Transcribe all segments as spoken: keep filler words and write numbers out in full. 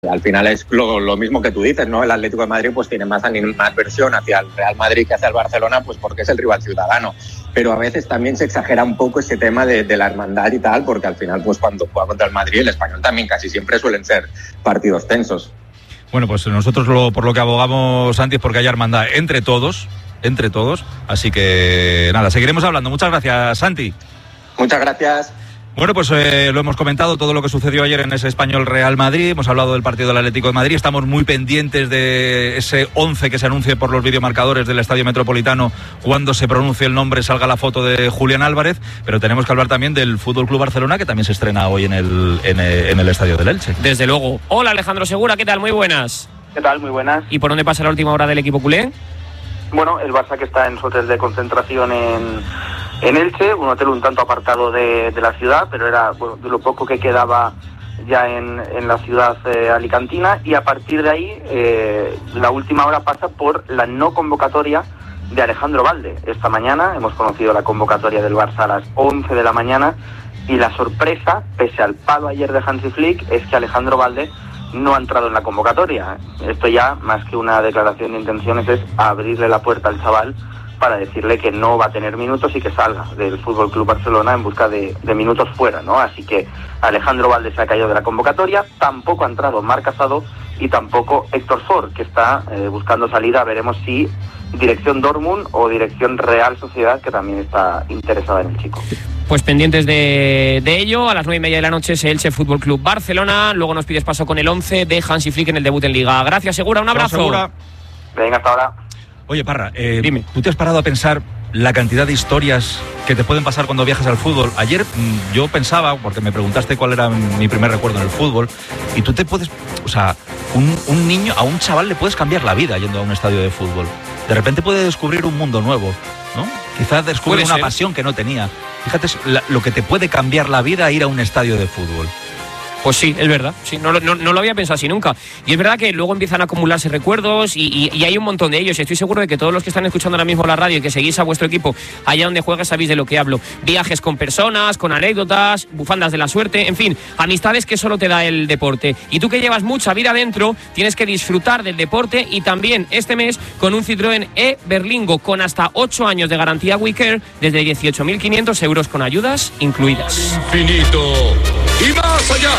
Al final es lo, lo mismo que tú dices, ¿no? El Atlético de Madrid pues tiene más animadversión hacia el Real Madrid que hacia el Barcelona, pues porque es el rival ciudadano. Pero a veces también se exagera un poco ese tema de, de la hermandad y tal, porque al final pues cuando juega contra el Madrid, el Español también casi siempre suelen ser partidos tensos. Bueno, pues nosotros lo, por lo que abogamos, Santi, es porque haya hermandad entre todos, entre todos. Así que nada, seguiremos hablando. Muchas gracias, Santi. Muchas gracias. Bueno, pues eh, lo hemos comentado, todo lo que sucedió ayer en ese Español Real Madrid, hemos hablado del partido del Atlético de Madrid, estamos muy pendientes de ese once que se anuncie por los videomarcadores del Estadio Metropolitano cuando se pronuncie el nombre, salga la foto de Julián Álvarez, pero tenemos que hablar también del Fútbol Club Barcelona, que también se estrena hoy en el, en el, en el Estadio del Elche. Desde luego. Hola, Alejandro Segura, ¿qué tal? Muy buenas. ¿Qué tal? Muy buenas. ¿Y por dónde pasa la última hora del equipo culé? Bueno, el Barça que está en su hotel de concentración en, en Elche, un hotel un tanto apartado de, de la ciudad, pero era bueno, de lo poco que quedaba ya en, en la ciudad eh, alicantina, y a partir de ahí eh, la última hora pasa por la no convocatoria de Alejandro Balde. Esta mañana hemos conocido la convocatoria del Barça a las once de la mañana y la sorpresa, pese al palo ayer de Hansi Flick, es que Alejandro Balde no ha entrado en la convocatoria. Esto ya, más que una declaración de intenciones, es abrirle la puerta al chaval para decirle que no va a tener minutos y que salga del F C Barcelona en busca de, de minutos fuera, ¿no? Así que Alejandro Balde se ha caído de la convocatoria, tampoco ha entrado Marc Casado y tampoco Héctor Ford, que está eh, buscando salida. Veremos si dirección Dortmund o dirección Real Sociedad, que también está interesada en el chico. Pues pendientes de, de ello, a las nueve y media de la noche es Elche Fútbol Club Barcelona. Luego nos pides paso con el once de Hansi Flick en el debut en Liga. Gracias, Segura, un abrazo. Segura. Venga, hasta ahora. Oye, Parra, eh, dime. ¿tú te has parado a pensar la cantidad de historias que te pueden pasar cuando viajas al fútbol? Ayer mmm, yo pensaba, porque me preguntaste cuál era mi primer recuerdo en el fútbol, y tú te puedes, o sea, un, un niño, a un chaval le puedes cambiar la vida yendo a un estadio de fútbol. De repente puede descubrir un mundo nuevo, ¿no? Quizás descubre una pasión que no tenía. Fíjate la, lo que te puede cambiar la vida ir a un estadio de fútbol. Pues sí, es verdad, sí, no, no, no lo había pensado así nunca. Y es verdad que luego empiezan a acumularse recuerdos y, y, y hay un montón de ellos. Y estoy seguro de que todos los que están escuchando ahora mismo la radio y que seguís a vuestro equipo allá donde juegas sabéis de lo que hablo. Viajes con personas, con anécdotas, bufandas de la suerte, en fin, amistades que solo te da el deporte. Y tú que llevas mucha vida dentro, tienes que disfrutar del deporte y también este mes con un Citroën E Berlingo con hasta ocho años de garantía WeCare desde dieciocho mil quinientos euros con ayudas incluidas. Infinito y más allá.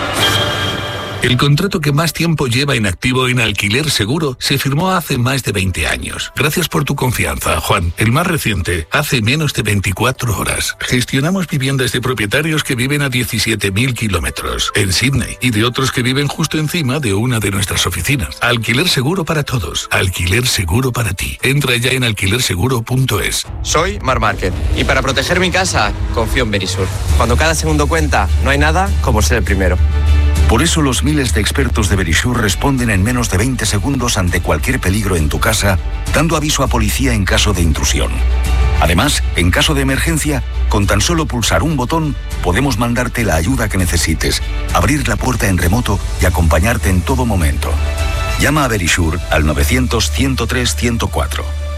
El contrato que más tiempo lleva en activo en Alquiler Seguro se firmó hace más de veinte años. Gracias por tu confianza, Juan. El más reciente, hace menos de veinticuatro horas. Gestionamos viviendas de propietarios que viven a diecisiete mil kilómetros en Sydney y de otros que viven justo encima de una de nuestras oficinas. Alquiler Seguro para todos. Alquiler Seguro para ti. Entra ya en alquiler seguro punto es. Soy Mar Márquez y para proteger mi casa confío en Verisur. Cuando cada segundo cuenta, no hay nada como ser el primero. Por eso los miles de expertos de Verisur responden en menos de veinte segundos ante cualquier peligro en tu casa, dando aviso a policía en caso de intrusión. Además, en caso de emergencia, con tan solo pulsar un botón, podemos mandarte la ayuda que necesites, abrir la puerta en remoto y acompañarte en todo momento. Llama a Verisur al novecientos, ciento tres, ciento cuatro.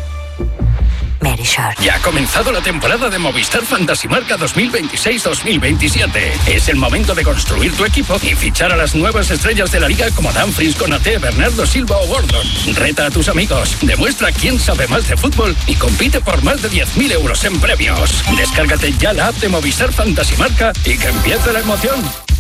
Verisur. Ya ha comenzado la temporada de Movistar Fantasy Marca dos mil veintiséis dos mil veintisiete. Es el momento de construir tu equipo y fichar a las nuevas estrellas de la liga como Dumfries, Konaté, Bernardo Silva o Gordon. Reta a tus amigos, demuestra quién sabe más de fútbol y compite por más de diez mil euros en premios. Descárgate ya la app de Movistar Fantasy Marca y que empiece la emoción.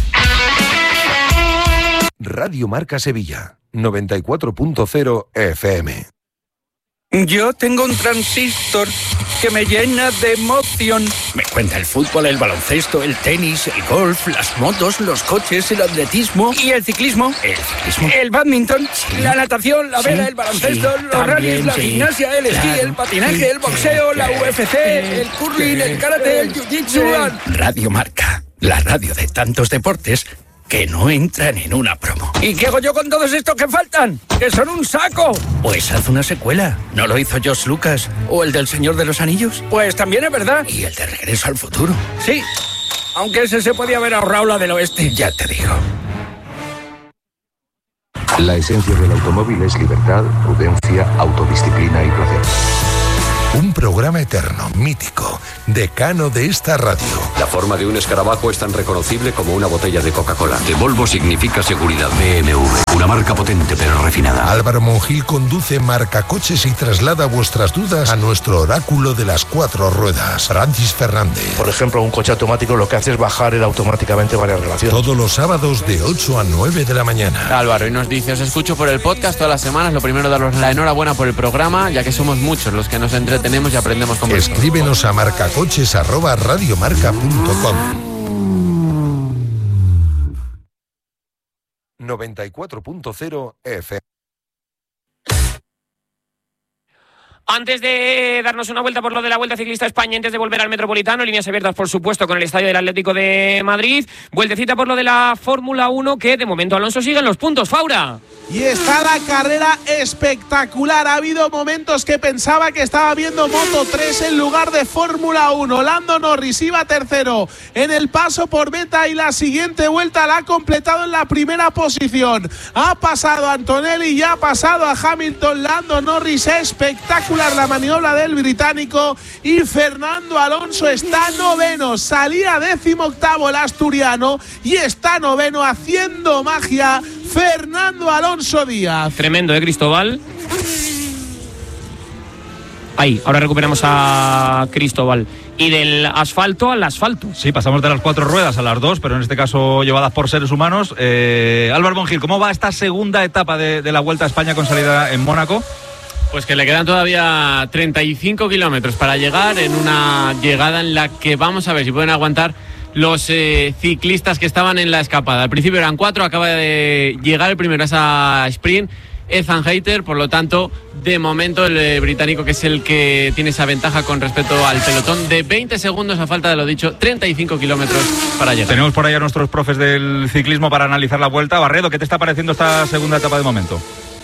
Radio Marca Sevilla, noventa y cuatro punto cero F M. Yo tengo un transistor que me llena de emoción. Me cuenta el fútbol, el baloncesto, el tenis, el golf, las motos, los coches, el atletismo. ¿Y el ciclismo? El ciclismo. El badminton, sí. La natación, la vela, sí, el baloncesto, sí, los rallies, la sí, gimnasia, el esquí, claro, el patinaje, sí, el boxeo, sí, la U F C, el curling, el karate, el jiu-jitsu. Radio Marca, la radio de tantos deportes que no entran en una promo. ¿Y qué hago yo con todos estos que faltan? ¡Que son un saco! Pues haz una secuela. ¿No lo hizo George Lucas? ¿O el del Señor de los Anillos? Pues también es verdad. ¿Y el de Regreso al Futuro? Sí, aunque ese se podía haber ahorrado la del oeste. Ya te digo. La esencia del automóvil es libertad, prudencia, autodisciplina y placer. Un programa eterno, mítico, decano de esta radio. La forma de un escarabajo es tan reconocible como una botella de Coca-Cola. De Volvo significa seguridad. B M W, una marca potente pero refinada. Álvaro Monjil conduce Marcacoches y traslada vuestras dudas a nuestro oráculo de las cuatro ruedas, Francis Fernández. Por ejemplo, un coche automático lo que hace es bajar él automáticamente varias relaciones. Todos los sábados de ocho a nueve de la mañana. Álvaro, y nos dice, os escucho por el podcast todas las semanas. Lo primero, daros la enhorabuena por el programa, ya que somos muchos los que nos entretenemos y aprendemos con vosotros. Escríbenos a marcacoches arroba radiomarca punto com. noventa y cuatro punto cero F M. Antes de darnos una vuelta por lo de la Vuelta Ciclista España, antes de volver al Metropolitano, líneas abiertas, por supuesto, con el Estadio del Atlético de Madrid. Vueltecita por lo de la Fórmula uno, que de momento Alonso sigue en los puntos. Faura. Y está la carrera espectacular. Ha habido momentos que pensaba que estaba viendo Moto tres en lugar de Fórmula uno. Lando Norris iba tercero en el paso por meta y la siguiente vuelta la ha completado en la primera posición. Ha pasado a Antonelli y ha pasado a Hamilton. Lando Norris, espectacular la maniobra del británico, y Fernando Alonso está noveno. Salía décimo octavo el asturiano y está noveno haciendo magia Fernando Alonso Díaz. Tremendo, ¿eh, Cristóbal? Ahí, ahora recuperamos a Cristóbal. Y del asfalto al asfalto. Sí, pasamos de las cuatro ruedas a las dos, pero en este caso llevadas por seres humanos. Eh, Álvaro Monjil, ¿cómo va esta segunda etapa de, de la Vuelta a España con salida en Mónaco? Pues que le quedan todavía treinta y cinco kilómetros para llegar, en una llegada en la que vamos a ver si pueden aguantar los eh, ciclistas que estaban en la escapada. Al principio eran cuatro, acaba de llegar el primero a esa sprint, Ethan Hayter. Por lo tanto, de momento el eh, británico, que es el que tiene esa ventaja con respecto al pelotón de veinte segundos a falta de lo dicho, treinta y cinco kilómetros para llegar. Tenemos por ahí a nuestros profes del ciclismo para analizar la vuelta. Barredo, ¿qué te está pareciendo esta segunda etapa de momento?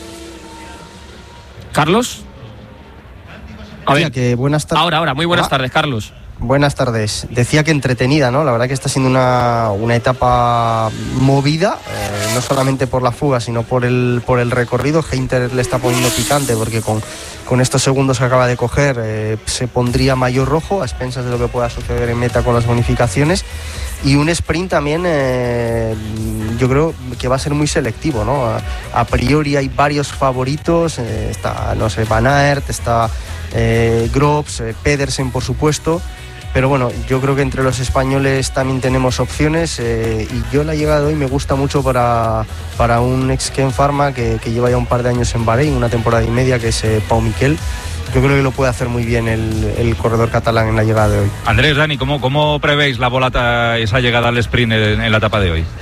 Carlos. A ver, que buenas tardes. Ahora, ahora, muy buenas ah. tardes, Carlos. Buenas tardes. Decía que entretenida, ¿no? La verdad que está siendo una, una etapa movida, eh, no solamente por la fuga, sino por el, por el recorrido. Hayter le está poniendo picante porque con, con estos segundos que acaba de coger eh, se pondría mayor rojo a expensas de lo que pueda suceder en meta con las bonificaciones. Y un sprint también, eh, yo creo que va a ser muy selectivo, ¿no? A, a priori hay varios favoritos, eh, está, no sé, Van Aert, está eh, Groves, eh, Pedersen, por supuesto. Pero bueno, yo creo que entre los españoles también tenemos opciones, eh, y yo la llegada de hoy me gusta mucho para, para un ex Ken Pharma que, que lleva ya un par de años en Bahrein, una temporada y media, que es eh, Pau Miquel. Yo creo que lo puede hacer muy bien el, el corredor catalán en la llegada de hoy. Andrés, Dani, ¿cómo, cómo prevéis la volata, esa llegada al sprint en, en la etapa de hoy?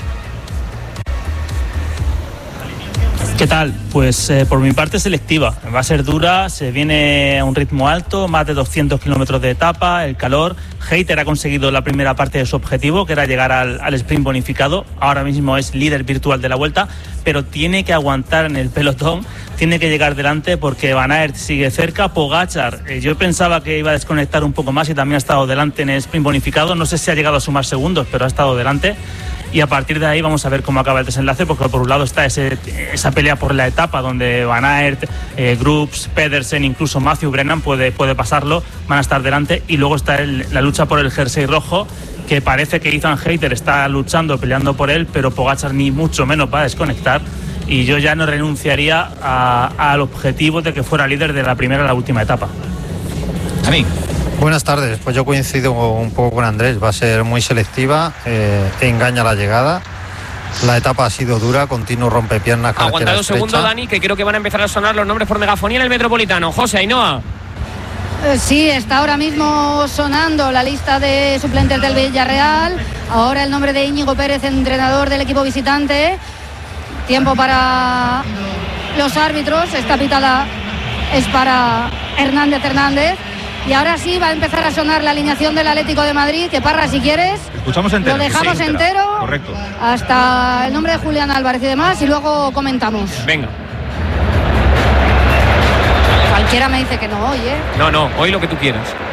¿Qué tal? Pues eh, por mi parte selectiva. Va a ser dura, se viene a un ritmo alto, más de doscientos kilómetros de etapa, el calor. Hayter ha conseguido la primera parte de su objetivo, que era llegar al, al sprint bonificado. Ahora mismo es líder virtual de la Vuelta, pero tiene que aguantar en el pelotón, tiene que llegar delante porque Van Aert sigue cerca. Pogačar, eh, yo pensaba que iba a desconectar un poco más y también ha estado delante en el sprint bonificado. No sé si ha llegado a sumar segundos, pero ha estado delante. Y a partir de ahí vamos a ver cómo acaba el desenlace, porque por un lado está ese, esa pelea por la etapa donde Van Aert, eh, Groves, Pedersen, incluso Matthew Brennan puede, puede pasarlo, van a estar delante, y luego está el, la lucha por el jersey rojo, que parece que Ethan Hayter está luchando, peleando por él, pero Pogačar ni mucho menos va a desconectar, y yo ya no renunciaría a, al objetivo de que fuera líder de la primera a la última etapa. A mí. Buenas tardes, pues yo coincido un poco con Andrés, va a ser muy selectiva, eh, engaña la llegada, la etapa ha sido dura, continuo rompepiernas. Aguantad un segundo, Dani, que creo que van a empezar a sonar los nombres por megafonía en el Metropolitano. José, Ainhoa. Eh, sí, está ahora mismo sonando la lista de suplentes del Villarreal, ahora el nombre de Íñigo Pérez, entrenador del equipo visitante. Tiempo para los árbitros, esta pitada es para Hernández Hernández. Y ahora sí va a empezar a sonar la alineación del Atlético de Madrid, que Parra, si quieres, escuchamos entero, lo dejamos sí, entero, correcto, hasta el nombre de Julián Álvarez y demás, y luego comentamos. Venga. Cualquiera me dice que no hoy, ¿eh? No, no, hoy lo que tú quieras.